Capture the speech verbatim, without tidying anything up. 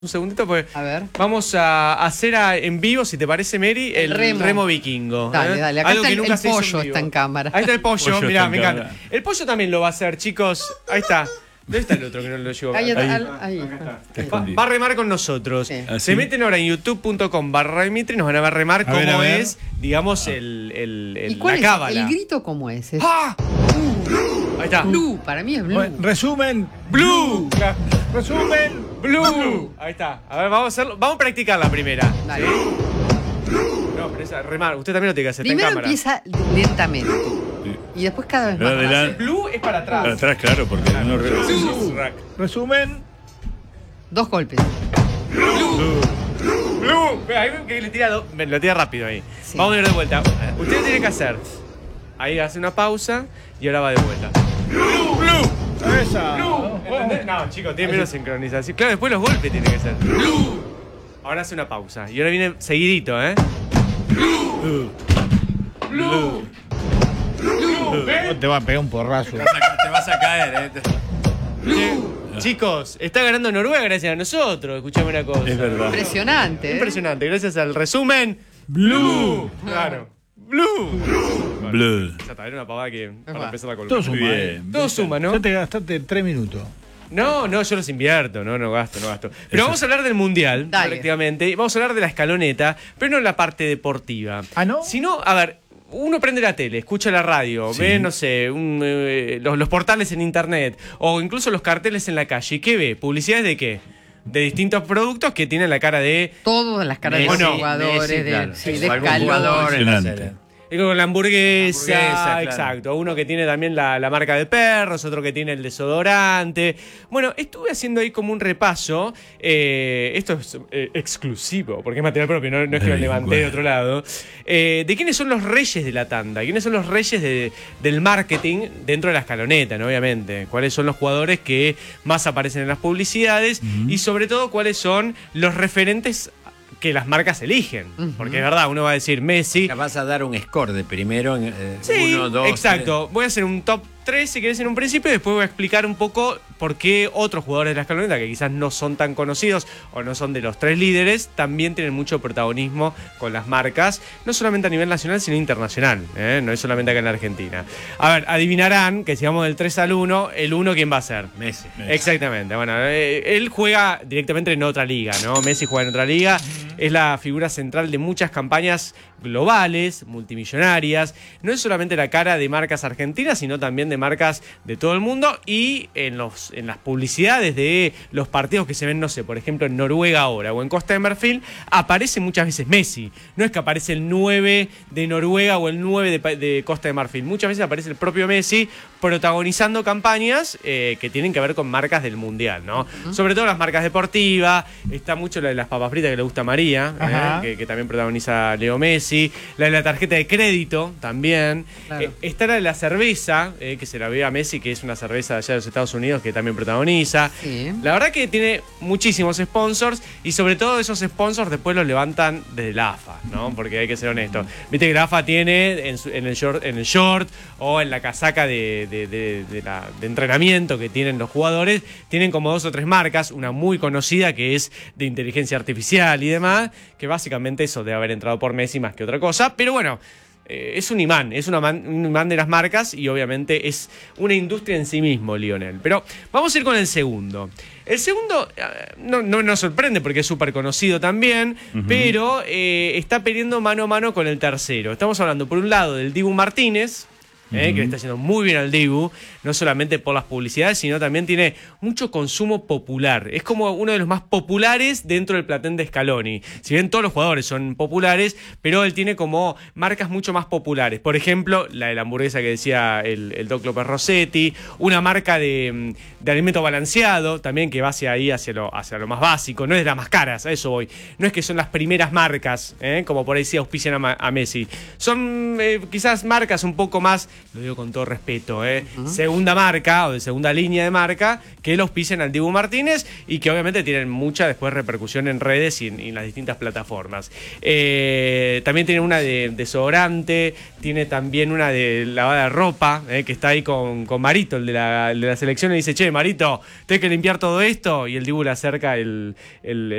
Un segundito, pues. A ver. Vamos a hacer a, en vivo, si te parece, Mary, el, El remo. remo vikingo. Dale, ¿eh? dale. Acá Algo está que el, nunca el se hizo en pollo, vivo. está en cámara. Ahí está el pollo, Pollo mirá, está me en encanta. cámara. El pollo también lo va a hacer, chicos. Ahí está. ¿Dónde está el otro que no lo llevo? Ahí, Ahí. ahí, ahí. Acá Está está. Va, escondido. va a remar con nosotros. Sí. ¿Ah, Se sí? meten ahora en youtube punto com barra Dimitri y nos van a ver remar A cómo ver, a ver. es, digamos, el, el, el, ¿Y cuál la es cábala. el grito cómo es? Es ¡Ah! Ahí está. blue, para mí es blue. Bueno, resumen. Blue. Resumen. Blue. Ahí está. A ver, vamos a hacerlo. Vamos a practicar la primera. Dale. No, pero esa, remar. Usted también lo tiene que hacer. Primero está en cámara. empieza lentamente y después cada vez más. Pero adelante. El blue es para atrás. Para atrás, claro, porque no re- Blue. Rack. Resumen. Dos golpes. Blue. Ve, ahí ven que le tira, do- me lo tira rápido ahí. Sí. Vamos a ir de vuelta. Usted lo tiene que hacer. Ahí hace una pausa y ahora va de vuelta. Blue. Blue. Esa. ¿Entendés? No, chicos, tiene menos sincronización. Claro, después los golpes tienen que ser. Blue. Ahora hace una pausa. Y ahora viene seguidito, ¿eh? Uh, Blue. Blue. ¿Ven? Te va a pegar un porrazo. Te vas a caer, eh. Che, chicos, está ganando Noruega gracias a nosotros. Escuchame una cosa. Es verdad. Impresionante. ¿eh? Impresionante, gracias al resumen. Blue. Claro. Blue. Blue. Ya está, era una pavada que para va. empezar la columna. Todo suma. Muy eh. bien. Todo suma, ¿no? Ya te gastaste tres minutos. No, no, yo los invierto, no, no gasto, no gasto. Pero Eso vamos a hablar del Mundial, Dale. prácticamente. Y vamos a hablar de la escaloneta, pero no en la parte deportiva. ¿Ah, no? Sino, a ver, uno prende la tele, escucha la radio, Sí. ve, no sé, un, eh, los, los portales en internet, o incluso los carteles en la calle. ¿Y qué ve? ¿Publicidades de qué? De distintos productos que tienen la cara de... Todas las caras de Messi, los jugadores, Messi, de, claro. sí, de Algún Scaloni. jugador en la Impresionante. serie. Y con la hamburguesa, La hamburguesa, claro. exacto. Uno que tiene también la, la marca de perros, otro que tiene el desodorante. Bueno, estuve haciendo ahí como un repaso. Eh, esto es eh, exclusivo, porque es material propio, no, no es que lo Ay, levanté bueno. de otro lado. Eh, de quiénes son los reyes de la tanda, quiénes son los reyes de- del marketing dentro de la escaloneta, ¿no? Obviamente. Cuáles son los jugadores que más aparecen en las publicidades y sobre todo cuáles son los referentes que las marcas eligen. Porque es verdad, uno va a decir Messi. Ya vas a dar un score de primero en eh, Sí, uno, dos, exacto. Voy a hacer un top tres si querés en un principio y después voy a explicar un poco por qué otros jugadores de la escaloneta que quizás no son tan conocidos o no son de los tres líderes también tienen mucho protagonismo con las marcas, no solamente a nivel nacional sino internacional, ¿eh? No es solamente acá en la Argentina. A ver, adivinarán que si vamos del tres al uno, el uno ¿quién va a ser? Messi. Messi. Exactamente, bueno, eh, él juega directamente en otra liga, ¿no? Messi juega en otra liga, es la figura central de muchas campañas globales, multimillonarias, no es solamente la cara de marcas argentinas, sino también de marcas de todo el mundo y en, los, en las publicidades de los partidos que se ven, no sé, por ejemplo en Noruega ahora o en Costa de Marfil, aparece muchas veces Messi, no es que aparece el nueve de Noruega o el nueve de, pa- de Costa de Marfil, muchas veces aparece el propio Messi protagonizando campañas eh, que tienen que ver con marcas del Mundial, ¿no? Sobre todo las marcas deportivas, está mucho la de las papas fritas que le gusta a María, eh, Ajá. que, que también protagoniza Leo Messi, la de la tarjeta de crédito también, Claro. eh, está la de la cerveza, eh, que se la ve a Messi, que es una cerveza de allá de los Estados Unidos que también protagoniza. Sí. La verdad que tiene muchísimos sponsors y sobre todo esos sponsors después los levantan desde la A F A, ¿no? Porque hay que ser honesto. Viste que la A F A tiene en, su- en el, short, en el short o en la casaca de, de- de- de la- de entrenamiento que tienen los jugadores, tienen como dos o tres marcas, una muy conocida que es de inteligencia artificial y demás, que básicamente eso debe haber entrado por Messi más que otra cosa, pero bueno. Eh, es un imán, es una man- un imán de las marcas y obviamente es una industria en sí mismo, Lionel. Pero vamos a ir con el segundo. El segundo eh, no, no nos sorprende porque es súper conocido también, pero eh, está peleando mano a mano con el tercero. Estamos hablando por un lado del Dibu Martínez, eh, que le está haciendo muy bien al Dibu, no solamente por las publicidades, sino también tiene mucho consumo popular. Es como uno de los más populares dentro del platén de Scaloni. Si bien todos los jugadores son populares, pero él tiene como marcas mucho más populares. Por ejemplo, la de la hamburguesa que decía el, el Doc López Rossetti, una marca de, de alimento balanceado, también que va hacia ahí, hacia lo, hacia lo más básico. No es de las más caras, a eso voy. No es que son las primeras marcas, eh, como por ahí sí auspician a, Ma- a Messi. Son eh, quizás marcas un poco más lo digo con todo respeto, ¿eh? Uh-huh. segunda marca o de segunda línea de marca que los pisen al Dibu Martínez y que obviamente tienen mucha después repercusión en redes y en, y en las distintas plataformas. Eh, también tiene una de desodorante, tiene también una de lavada de ropa, eh, que está ahí con, con Marito, el de, la, el de la selección, y dice, che, Marito, tengo que limpiar todo esto, y el Dibu le acerca el, el